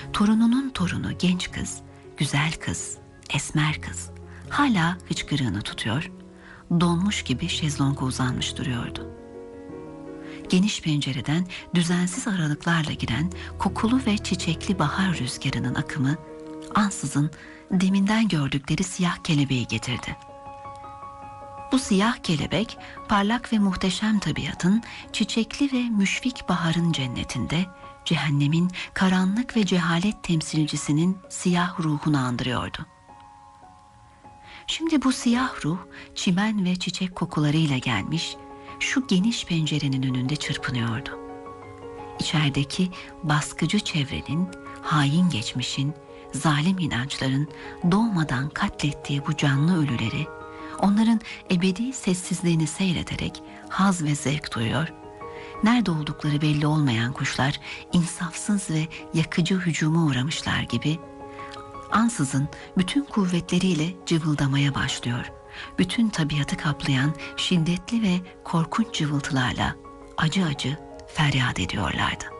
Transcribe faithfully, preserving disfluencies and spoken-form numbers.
Torununun torunu genç kız, güzel kız, esmer kız hala hıçkırığını tutuyor, donmuş gibi şezlonga uzanmış duruyordu. Geniş pencereden düzensiz aralıklarla giren kokulu ve çiçekli bahar rüzgarının akımı ansızın deminden gördükleri siyah kelebeği getirdi. Bu siyah kelebek parlak ve muhteşem tabiatın, çiçekli ve müşfik baharın cennetinde cehennemin karanlık ve cehalet temsilcisinin siyah ruhunu andırıyordu. Şimdi bu siyah ruh çimen ve çiçek kokularıyla gelmiş, şu geniş pencerenin önünde çırpınıyordu. İçerideki baskıcı çevrenin, hain geçmişin, zalim inançların doğmadan katlettiği bu canlı ölüleri, onların ebedi sessizliğini seyrederek haz ve zevk duyuyor, nerede oldukları belli olmayan kuşlar insafsız ve yakıcı hücuma uğramışlar gibi ansızın bütün kuvvetleriyle cıvıldamaya başlıyor. Bütün tabiatı kaplayan şiddetli ve korkunç cıvıltılarla acı acı feryat ediyorlardı.